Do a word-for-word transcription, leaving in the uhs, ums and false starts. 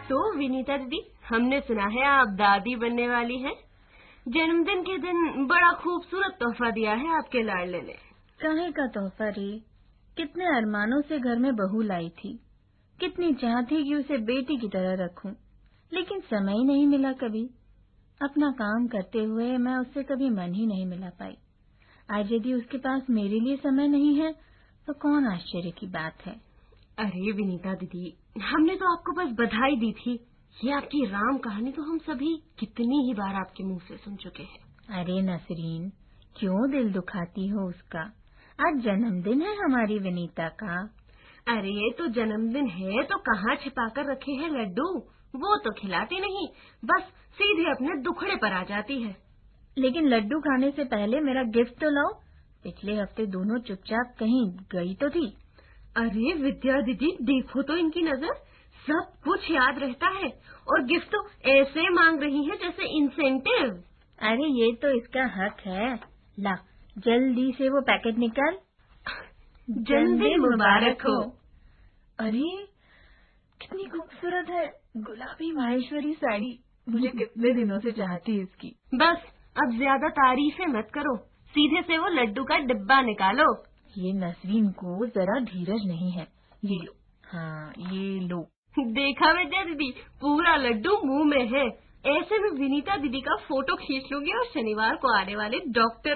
तो विनीता दीदी, हमने सुना है आप दादी बनने वाली हैं। जन्मदिन के दिन बड़ा खूबसूरत तोहफा दिया है आपके लाडले ने। काहे का तोहफा रे? कितने अरमानों से घर में बहू लाई थी, कितनी चाह थी कि उसे बेटी की तरह रखूं, लेकिन समय ही नहीं मिला। कभी अपना काम करते हुए मैं उससे कभी मन ही नहीं मिला पाई। आज यदि उसके पास मेरे लिए समय नहीं है तो कौन आश्चर्य की बात है। अरे विनीता दीदी, हमने तो आपको बस बधाई दी थी। ये आपकी राम कहानी तो हम सभी कितनी ही बार आपके मुंह से सुन चुके हैं। अरे नसरीन, क्यों दिल दुखाती हो उसका? आज जन्मदिन है हमारी विनीता का। अरे तो जन्मदिन है तो कहाँ छिपा कर रखे हैं लड्डू? वो तो खिलाती नहीं, बस सीधे अपने दुखड़े पर आ जाती है। लेकिन लड्डू खाने से पहले मेरा गिफ्ट तो लाओ। पिछले हफ्ते दोनों चुपचाप कहीं गई तो थी। अरे विद्या दीदी, देखो तो इनकी नजर, सब कुछ याद रहता है और गिफ्ट तो ऐसे मांग रही है जैसे इंसेंटिव। अरे ये तो इसका हक है। ला जल्दी से वो पैकेट निकाल। जन्मदिन मुबारक हो। अरे कितनी खूबसूरत है, गुलाबी माहेश्वरी साड़ी। मुझे कितने दिनों से चाहती है इसकी। बस अब ज्यादा तारीफें मत करो, सीधे से वो लड्डू का डिब्बा निकालो। ये नसरीन को जरा धीरज नहीं है। ये लो। हाँ ये लो। देखा विद्या दीदी, पूरा लड्डू मुंह में है। ऐसे में विनीता दीदी का फोटो खींच लूंगी और शनिवार को आने वाले डॉक्टर